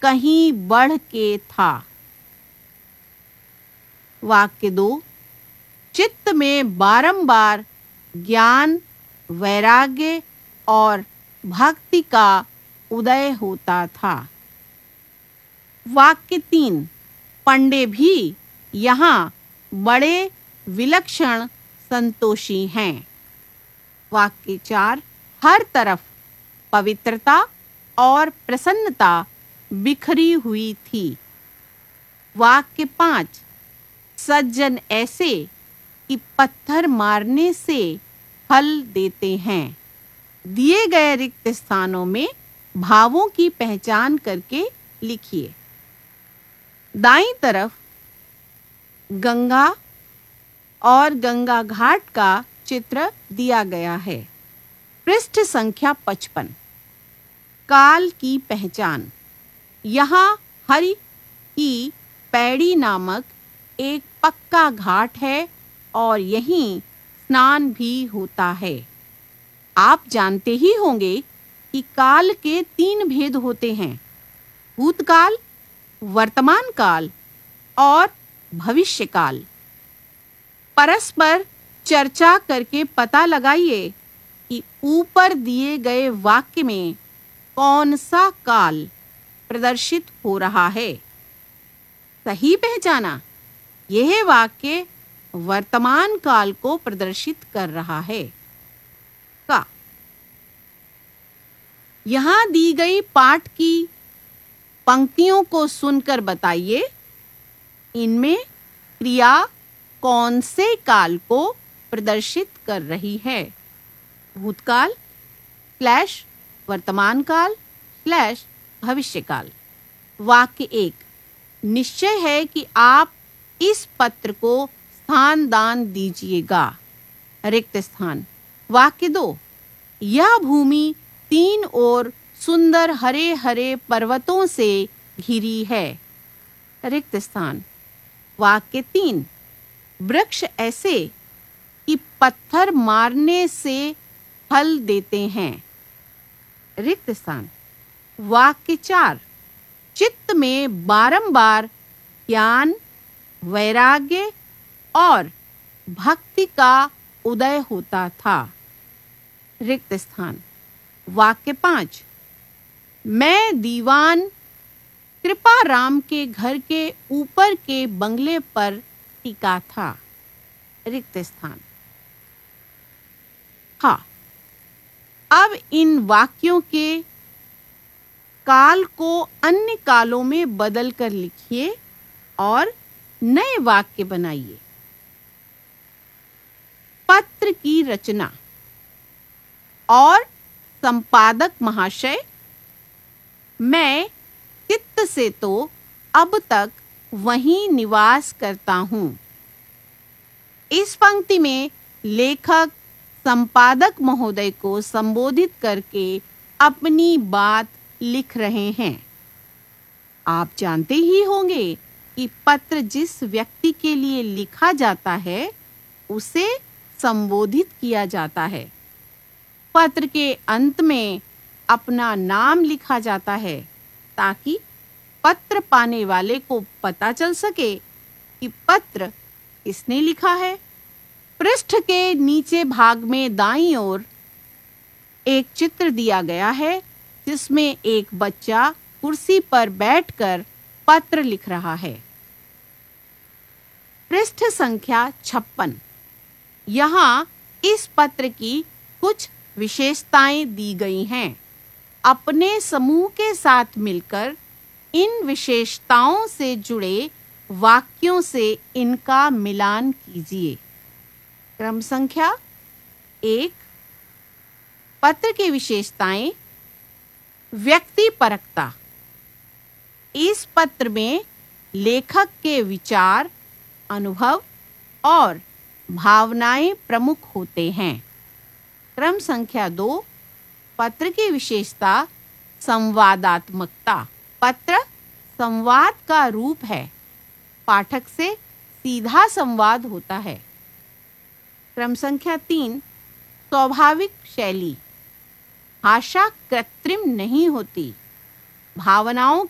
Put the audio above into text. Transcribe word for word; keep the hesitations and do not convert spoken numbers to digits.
कहीं बढ़ के था। वाक्य दो, चित्त में बारंबार ज्ञान, वैराग्य और भक्ति का उदय होता था। वाक्य तीन, पंडे भी यहाँ बड़े विलक्षण संतोषी हैं। वाक्य चार, हर तरफ पवित्रता और प्रसन्नता बिखरी हुई थी। वाक्य पाँच, सज्जन ऐसे कि पत्थर मारने से फल देते हैं। दिए गए रिक्त स्थानों में भावों की पहचान करके लिखिए। दाईं तरफ गंगा और गंगा घाट का चित्र दिया गया है। पृष्ठ संख्या पचपन। काल की पहचान। यहाँ हरि की पैड़ी नामक एक पक्का घाट है और यहीं स्नान भी होता है। आप जानते ही होंगे कि काल के तीन भेद होते हैं, भूतकाल, वर्तमान काल और भविष्य काल। परस्पर चर्चा करके पता लगाइए कि ऊपर दिए गए वाक्य में कौन सा काल प्रदर्शित हो रहा है। सही पहचाना, यह वाक्य वर्तमान काल को प्रदर्शित कर रहा है। का यहाँ दी गई पाठ की पंक्तियों को सुनकर बताइए, इनमें क्रिया कौन से काल को प्रदर्शित कर रही है। भूतकाल स्लैश वर्तमान काल स्लैश भविष्य काल। वाक्य एक, निश्चय है कि आप इस पत्र को स्थान दान दीजिएगा। रिक्त स्थान। वाक्य दो, यह भूमि तीन ओर सुंदर हरे हरे पर्वतों से घिरी है। रिक्त स्थान। वाक्य तीन, वृक्ष ऐसे कि पत्थर मारने से फल देते हैं। रिक्त स्थान। वाक्य चार, चित्त में बारंबार ज्ञान, वैराग्य और भक्ति का उदय होता था। रिक्त स्थान। वाक्य पाँच, मैं दीवान कृपाराम के घर के ऊपर के बंगले पर टिका था। रिक्त स्थान। हाँ, अब इन वाक्यों के काल को अन्य कालों में बदल कर लिखिए और नए वाक्य बनाइए। पत्र की रचना और संपादक महाशय, मैं चित्त से तो अब तक वहीं निवास करता हूँ। इस पंक्ति में लेखक संपादक महोदय को संबोधित करके अपनी बात लिख रहे हैं। आप जानते ही होंगे कि पत्र जिस व्यक्ति के लिए लिखा जाता है उसे संबोधित किया जाता है। पत्र के अंत में अपना नाम लिखा जाता है ताकि पत्र पाने वाले को पता चल सके कि पत्र किसने लिखा है। पृष्ठ के नीचे भाग में दाईं ओर एक चित्र दिया गया है जिसमें एक बच्चा कुर्सी पर बैठकर पत्र लिख रहा है। पृष्ठ संख्या छप्पन। यहाँ इस पत्र की कुछ विशेषताएं दी गई हैं। अपने समूह के साथ मिलकर इन विशेषताओं से जुड़े वाक्यों से इनका मिलान कीजिए। क्रम संख्या एक, पत्र की विशेषताएं। व्यक्तिपरकता। इस पत्र में लेखक के विचार, अनुभव और भावनाएं प्रमुख होते हैं। क्रम संख्या दो, पत्र की विशेषता संवादात्मकता। पत्र संवाद का रूप है, पाठक से सीधा संवाद होता है। क्रम संख्या तीन, स्वाभाविक शैली। भाषा कृत्रिम नहीं होती, भावनाओं